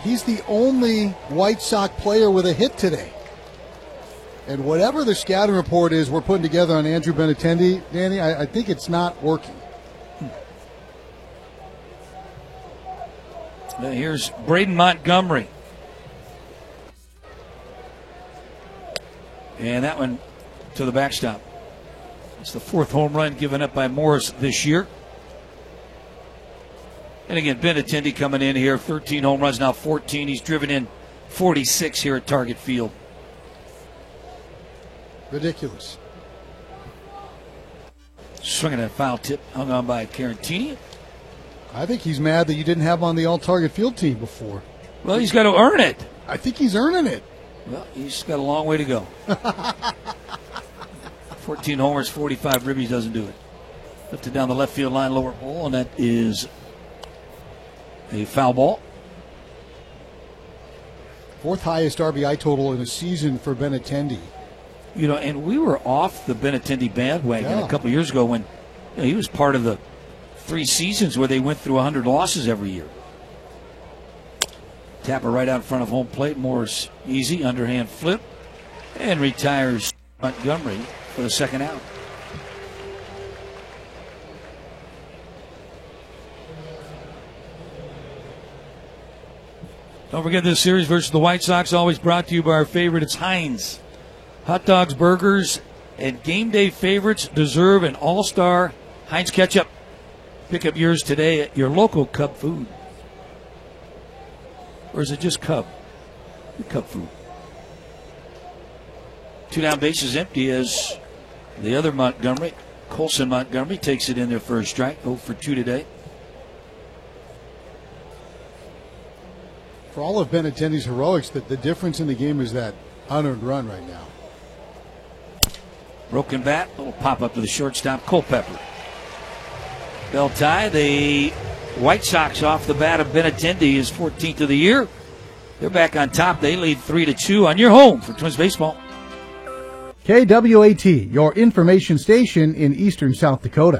he's the only White Sox player with a hit today. And whatever the scouting report is we're putting together on Andrew Benintendi, Danny, I think it's not working. Here's Braden Montgomery. And that one to the backstop. It's the fourth home run given up by Morris this year. And again, Benintendi coming in here, 13 home runs, now 14. He's driven in 46 here at Target Field. Ridiculous. Swinging a foul tip, hung on by Carantini. I think he's mad that you didn't have him on the all-target field team before. Well, he's got to earn it. I think he's earning it. Well, he's got a long way to go. 14 homers, 45 ribbies doesn't do it. Lifted down the left field line, lower ball, and that is a foul ball. Fourth highest RBI total in a season for Benintendi. You know, and we were off the Benintendi bandwagon a couple of years ago when he was part of the 3 seasons where they went through 100 losses every year. Tapper right out in front of home plate. Morris easy, underhand flip, and retires Montgomery for the second out. Don't forget this series versus the White Sox, always brought to you by our favorite. It's Heinz. Hot dogs, burgers, and game day favorites deserve an all-star Heinz ketchup. Pick up yours today at your local Cub Food. Or is it just Cub? Cub Food. 2 down, bases empty as the other Montgomery, Colson Montgomery, takes it in there for a strike. 0 for 2 today. For all of Benintendi's heroics, the difference in the game is that unearned run right now. Broken bat, little pop up to the shortstop, Culpepper. Bell tie, the White Sox off the bat of Benintendi is 14th of the year. They're back on top. They lead 3-2 on your home for Twins baseball. KWAT, your information station in eastern South Dakota.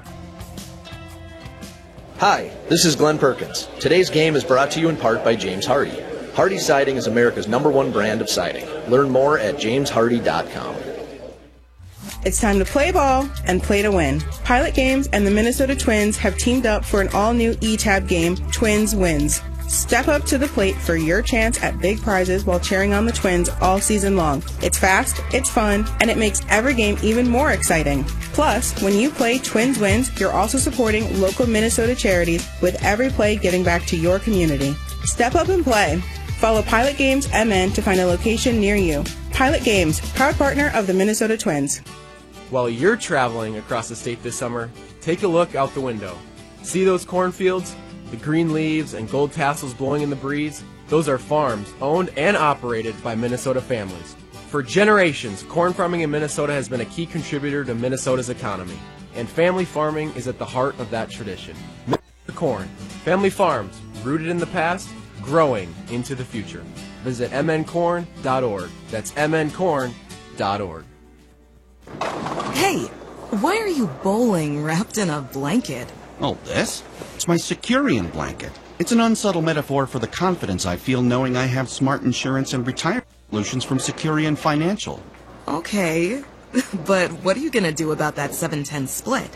Hi, this is Glenn Perkins. Today's game is brought to you in part by James Hardy. Hardy Siding is America's #1 brand of siding. Learn more at jameshardy.com. It's time to play ball and play to win. Pilot Games and the Minnesota Twins have teamed up for an all-new eTab game, Twins Wins. Step up to the plate for your chance at big prizes while cheering on the Twins all season long. It's fast, it's fun, and it makes every game even more exciting. Plus, when you play Twins Wins, you're also supporting local Minnesota charities with every play giving back to your community. Step up and play. Follow Pilot Games MN to find a location near you. Pilot Games, proud partner of the Minnesota Twins. While you're traveling across the state this summer, take a look out the window. See those cornfields? The green leaves and gold tassels blowing in the breeze? Those are farms owned and operated by Minnesota families. For generations, corn farming in Minnesota has been a key contributor to Minnesota's economy, and family farming is at the heart of that tradition. Minnesota Corn, family farms, rooted in the past, growing into the future. Visit mncorn.org. That's mncorn.org. Hey, why are you bowling wrapped in a blanket? Oh, this? It's my Securian blanket. It's an unsubtle metaphor for the confidence I feel knowing I have smart insurance and retirement solutions from Securian Financial. Okay, but what are you going to do about that 7-10 split?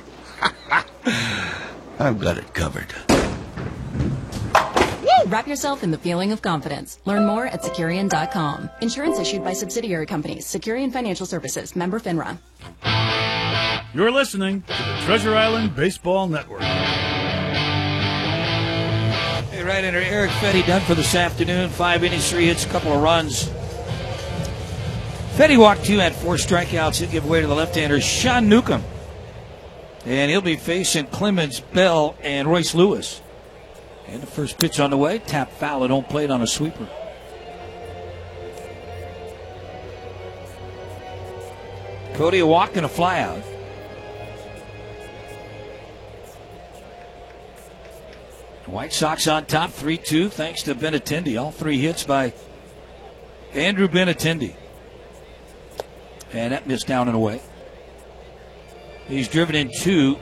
I've got it covered. Wrap yourself in the feeling of confidence. Learn more at Securian.com. Insurance issued by subsidiary companies. Securian Financial Services. Member FINRA. You're listening to the Treasure Island Baseball Network. Hey, right-hander Eric Fetty done for this afternoon. 5 innings, 3 hits, a couple of runs. Fetty walked 2, had 4 strikeouts. He'll give way to the left-hander Sean Newcomb. And he'll be facing Clemens, Bell, and Royce Lewis. And the first pitch on the way, tap foul at home plate on a sweeper. Cody a walk and a fly out. White Sox on top, 3-2, thanks to Benintendi. All 3 hits by Andrew Benintendi. And that missed down and away. He's driven in 2.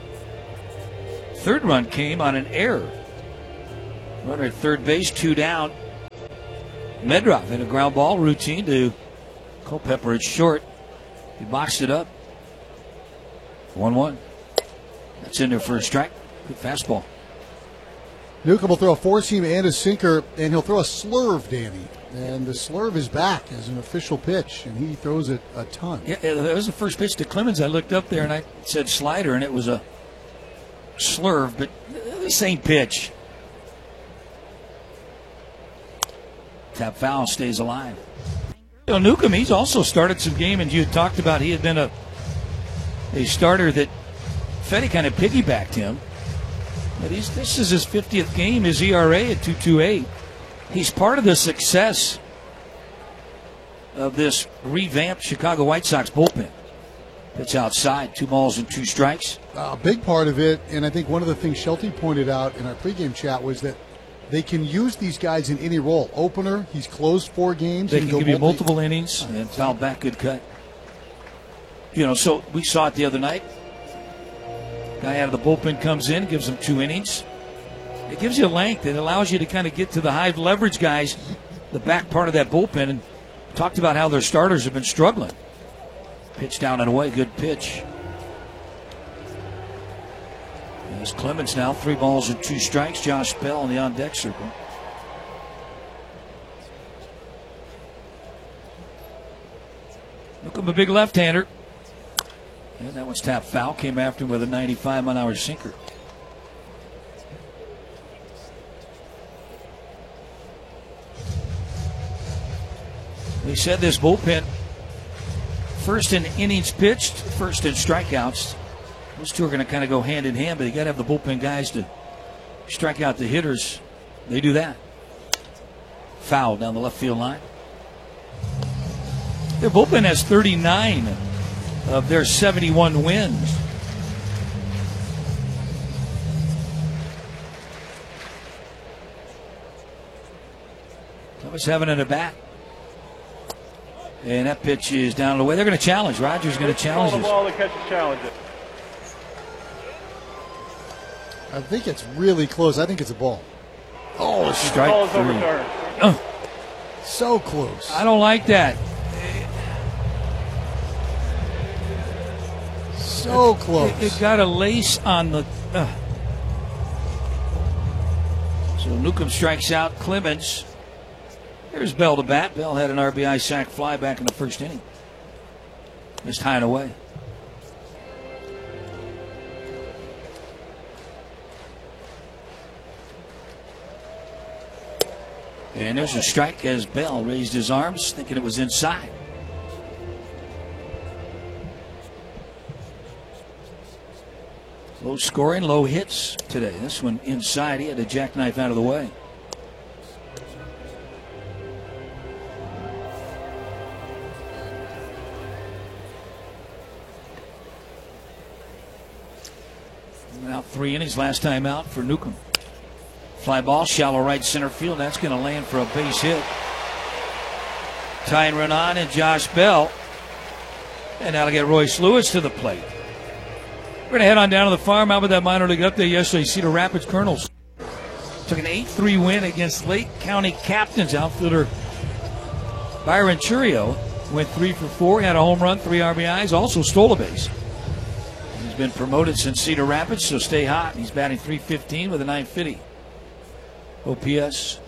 Third run came on an error. Runner at third base, 2 down. Medroff had a ground ball routine to Culpepper at short. He boxed it up. 1-1. That's in there for a strike. Good fastball. Newcomb will throw a four-seam and a sinker, and he'll throw a slurve, Danny. And the slurve is back as an official pitch, and he throws it a ton. Yeah, that was the first pitch to Clemens. I looked up there and I said slider, and it was a slurve, but the same pitch. Tap foul, stays alive. You know, Newcomb, he's also started some game, and you had talked about he had been a starter that Fetty kind of piggybacked him. But this is his 50th game, his ERA at 2.28. He's part of the success of this revamped Chicago White Sox bullpen. Pitch outside, 2 balls and 2 strikes. A big part of it, and I think one of the things Shelty pointed out in our pregame chat was that they can use these guys in any role. Opener, he's closed 4 games. They can give you multiple innings and foul back, good cut. You know, so we saw it the other night. Guy out of the bullpen comes in, gives him 2 innings. It gives you length. It allows you to kind of get to the high leverage guys, the back part of that bullpen, and talked about how their starters have been struggling. Pitch down and away, good pitch. There's Clemens now, 3 balls and 2 strikes. Josh Bell in the on-deck circle. Look at a big left-hander. And that one's tapped foul. Came after him with a 95-mile-an-hour sinker. We said this bullpen, first in innings pitched, first in strikeouts. Those two are going to kind of go hand in hand, but you got to have the bullpen guys to strike out the hitters. They do that. Foul down the left field line. Their bullpen has 39 of their 71 wins. Thomas having an at bat. And that pitch is down the way. They're going to challenge. Rogers going to challenge this. Ball to catch a challenge. I think it's really close. I think it's a ball. Oh, strike ball is 3. overturned. So close. I don't like that. So close. It got a lace on the... So Newcomb strikes out Clemens. Here's Bell to bat. Bell had an RBI sac fly back in the first inning. Missed high and away. And there's a strike as Bell raised his arms, thinking it was inside. Low scoring, low hits today. This one inside. He had a jackknife out of the way. Out 3 innings, last time out for Newcomb. Fly ball, shallow right center field. That's going to land for a base hit. Tying run on and Josh Bell. And now to get Royce Lewis to the plate. We're going to head on down to the farm. How about that minor league update yesterday? Cedar Rapids Colonels took an 8-3 win against Lake County Captains. Outfielder Byron Churio went 3 for 4. He had a home run, 3 RBIs, also stole a base. He's been promoted since Cedar Rapids, so stay hot. He's batting .315 with a .950 OPS.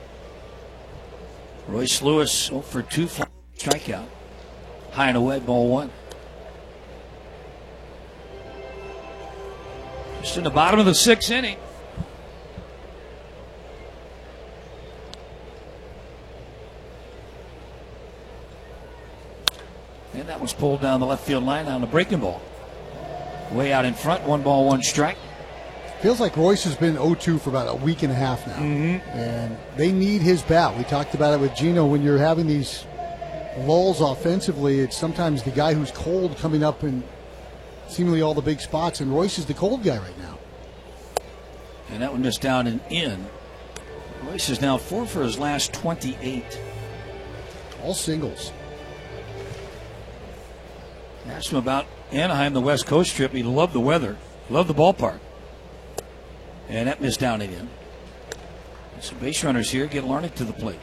Royce Lewis 0 for 2, strikeout. High and away, ball 1. Just in the bottom of the 6th inning. And that was pulled down the left field line on the breaking ball. Way out in front, 1 ball, 1 strike. Feels like Royce has been 0-2 for about a week and a half now. And they need his bat. We talked about it with Gino. When you're having these lulls offensively, it's sometimes the guy who's cold coming up in seemingly all the big spots, and Royce is the cold guy right now. And that one just down and in. Royce is now 4 for his last 28. All singles. Asked him about Anaheim, the West Coast trip. He loved the weather, loved the ballpark. And that missed down and in. Some base runners here. Get Larnach to the plate.